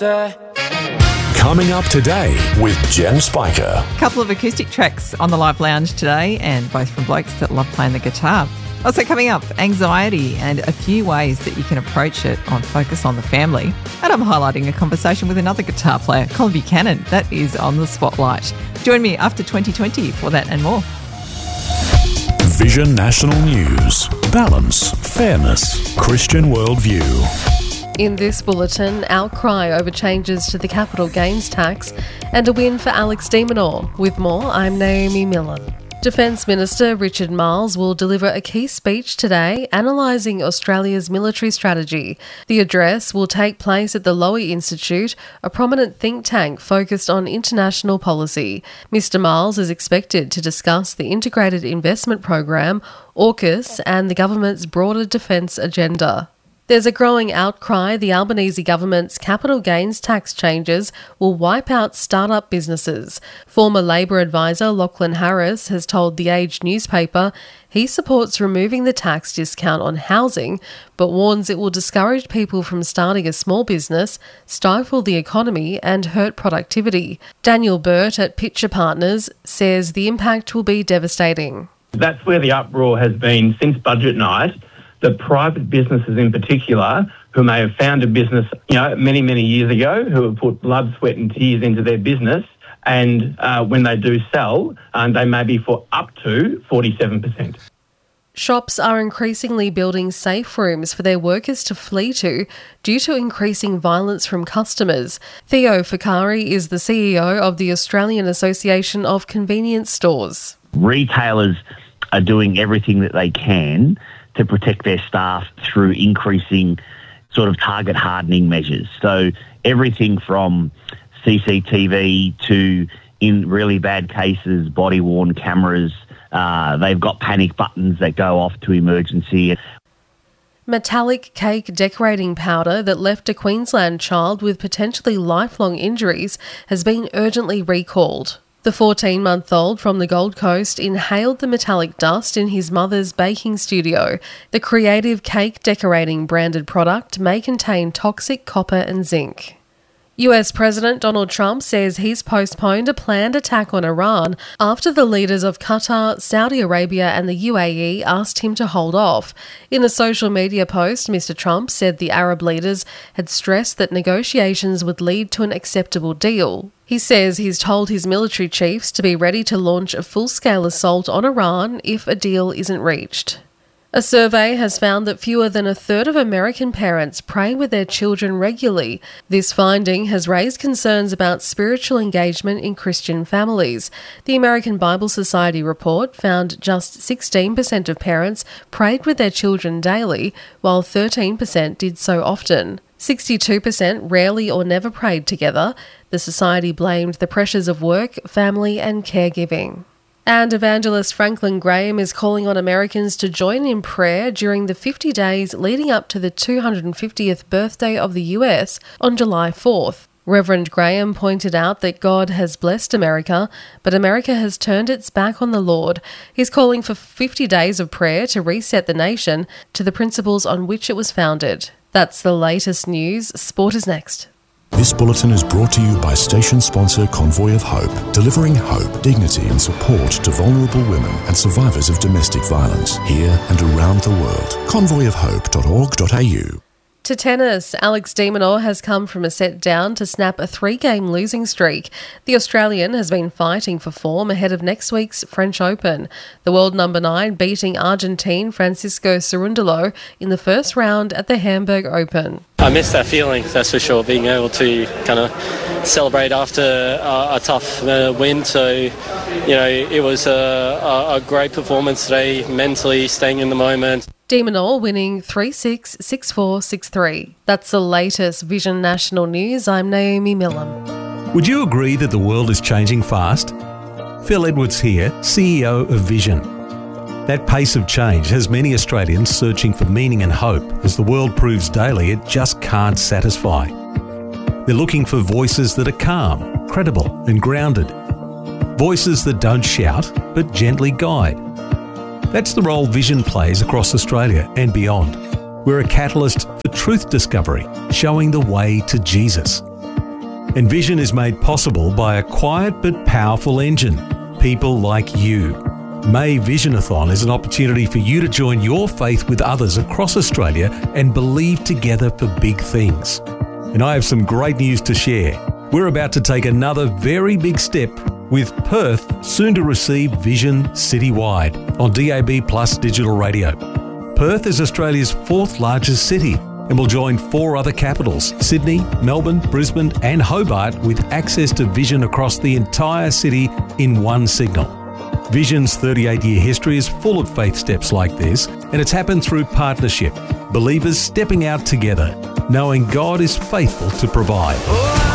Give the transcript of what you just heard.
say. Coming up today with Jen Spiker. A couple of acoustic tracks on the Live Lounge today, and both from blokes that love playing the guitar. Also coming up, anxiety and a few ways that you can approach it on Focus on the Family. And I'm highlighting a conversation with another guitar player, Colin Buchanan. That is on the spotlight. Join me after 2020 for that and more. Vision National News. Balance, fairness, Christian worldview. In this bulletin, outcry over changes to the capital gains tax and a win for Alex de Minaur. With more, I'm Naomi Millen. Defence Minister Richard Marles will deliver a key speech today analysing Australia's military strategy. The address will take place at the Lowy Institute, a prominent think tank focused on international policy. Mr Marles is expected to discuss the Integrated Investment Program, AUKUS, and the government's broader defence agenda. There's a growing outcry the Albanese government's capital gains tax changes will wipe out start-up businesses. Former Labor advisor Lachlan Harris has told The Age newspaper he supports removing the tax discount on housing, but warns it will discourage people from starting a small business, stifle the economy and hurt productivity. Daniel Burt at Pitcher Partners says the impact will be devastating. That's where the uproar has been since budget night. The private businesses in particular, who may have found a business, many, many years ago, who have put blood, sweat and tears into their business, and when they do sell, they may be for up to 47%. Shops are increasingly building safe rooms for their workers to flee to due to increasing violence from customers. Theo Fakari is the CEO of the Australian Association of Convenience Stores. Retailers are doing everything that they can to protect their staff through increasing sort of target hardening measures. So everything from CCTV to, in really bad cases, body-worn cameras. They've got panic buttons that go off to emergency. Metallic cake decorating powder that left a Queensland child with potentially lifelong injuries has been urgently recalled. The 14-month-old from the Gold Coast inhaled the metallic dust in his mother's baking studio. The creative cake decorating branded product may contain toxic copper and zinc. US President Donald Trump says he's postponed a planned attack on Iran after the leaders of Qatar, Saudi Arabia and the UAE asked him to hold off. In a social media post, Mr Trump said the Arab leaders had stressed that negotiations would lead to an acceptable deal. He says he's told his military chiefs to be ready to launch a full-scale assault on Iran if a deal isn't reached. A survey has found that fewer than a third of American parents pray with their children regularly. This finding has raised concerns about spiritual engagement in Christian families. The American Bible Society report found just 16% of parents prayed with their children daily, while 13% did so often. 62% rarely or never prayed together. The society blamed the pressures of work, family and caregiving. And evangelist Franklin Graham is calling on Americans to join in prayer during the 50 days leading up to the 250th birthday of the US on July 4th. Reverend Graham pointed out that God has blessed America, but America has turned its back on the Lord. He's calling for 50 days of prayer to reset the nation to the principles on which it was founded. That's the latest news. Sport is next. This bulletin is brought to you by station sponsor Convoy of Hope, delivering hope, dignity and support to vulnerable women and survivors of domestic violence here and around the world. convoyofhope.org.au. To tennis, Alex de Minaur has come from a set down to snap a 3-game losing streak. The Australian has been fighting for form ahead of next week's French Open. The world number 9 beating Argentine Francisco Cerundolo in the first round at the Hamburg Open. I miss that feeling, that's for sure, being able to kind of celebrate after a tough win. So, it was a great performance today, mentally staying in the moment. De Minaur winning 3-6, 6-4, 6-3. That's the latest Vision National News. I'm Naomi Millen. Would you agree that the world is changing fast? Phil Edwards here, CEO of Vision. That pace of change has many Australians searching for meaning and hope as the world proves daily it just can't satisfy. They're looking for voices that are calm, credible and grounded. Voices that don't shout but gently guide. That's the role Vision plays across Australia and beyond. We're a catalyst for truth discovery, showing the way to Jesus. And Vision is made possible by a quiet but powerful engine, people like you. May Visionathon is an opportunity for you to join your faith with others across Australia and believe together for big things. And I have some great news to share. We're about to take another very big step, with Perth soon to receive Vision citywide on DAB Plus digital radio. Perth is Australia's 4th largest city and will join 4 other capitals, Sydney, Melbourne, Brisbane and Hobart, with access to Vision across the entire city in one signal. Vision's 38-year history is full of faith steps like this, and it's happened through partnership, believers stepping out together, knowing God is faithful to provide.